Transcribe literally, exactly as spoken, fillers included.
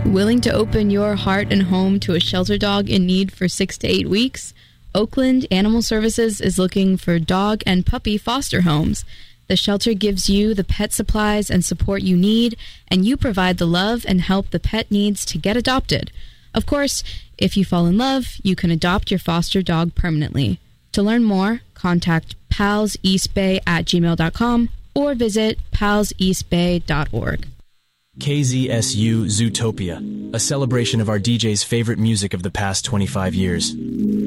Willing to open your heart and home to a shelter dog in need for six to eight weeks? Oakland Animal Services is looking for dog and puppy foster homes. The shelter gives you the pet supplies and support you need, and you provide the love and help the pet needs to get adopted. Of course, if you fall in love, you can adopt your foster dog permanently. To learn more, contact palseastbay at gmail dot com or visit pals east bay dot org. K Z S U Zootopia, a celebration of our D J's favorite music of the past twenty-five years.